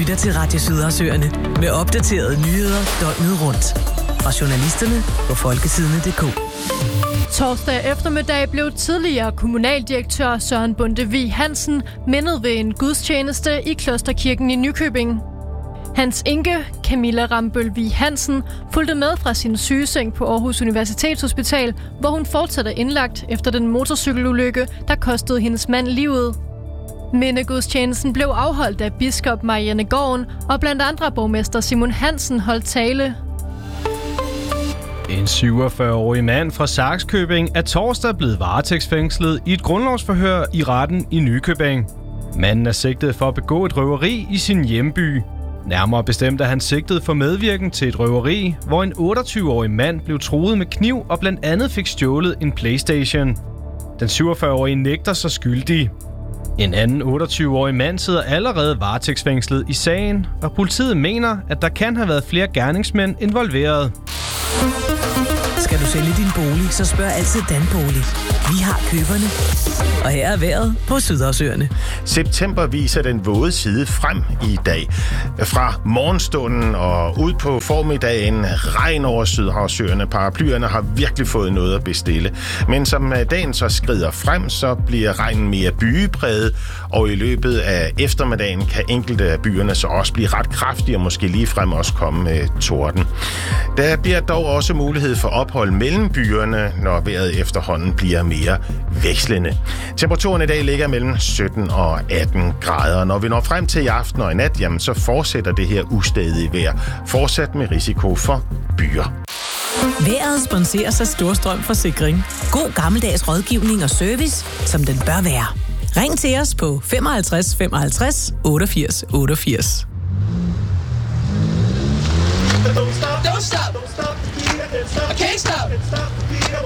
lytter til Radio Sydersøerne med opdaterede nyheder døgnet rundt. Fra journalisterne på folketidene.dk. Torsdag eftermiddag blev tidligere kommunaldirektør Søren Bonde-Vig Hansen mindet ved en gudstjeneste i Klosterkirken i Nykøbing. Hans enke, Camilla Rambøl-Vig Hansen, fulgte med fra sin sygeseng på Aarhus Universitetshospital, hvor hun fortsat er indlagt efter den motorcykelulykke, der kostede hendes mand livet. Mindegudstjenesten blev afholdt af biskop Marianne Gården, og blandt andre borgmester Simon Hansen holdt tale. En 47-årig mand fra Sakskøbing er torsdag blevet varetægtsfængslet i et grundlovsforhør i retten i Nykøbing. Manden er sigtet for at begå et røveri i sin hjemby. Nærmere bestemt er han sigtet for medvirken til et røveri, hvor en 28-årig mand blev truet med kniv og blandt andet fik stjålet en PlayStation. Den 47-årige nægter sig skyldig. En anden 28-årig mand sidder allerede varetægtsfængslet i sagen, og politiet mener, at der kan have været flere gerningsmænd involveret. Skal du sælge din bolig, så spørg altid Danbolig. Vi har køberne. Og her er vejret på Sydersøerne. September viser den våde side frem i dag. Fra morgenstunden og ud på formiddagen, regn over Sydhavsøerne. Paraplyerne har virkelig fået noget at bestille. Men som dagen så skrider frem, så bliver regnen mere byepræget, og i løbet af eftermiddagen kan enkelte af byerne så også blive ret kraftige og måske ligefrem også komme med torden. Der bliver dog også mulighed for ophold mellem byerne, når vejret efterhånden bliver mere vekslende. Temperaturen i dag ligger mellem 17 og 18 grader. Når vi når frem til i aften og i nat, jamen, så fortsætter det her ustadige vejr. Fortsat med risiko for byer. Vejret sponseres af Storstrøm Forsikring. God gammeldags rådgivning og service, som den bør være. Ring til os på 55 55 88 88.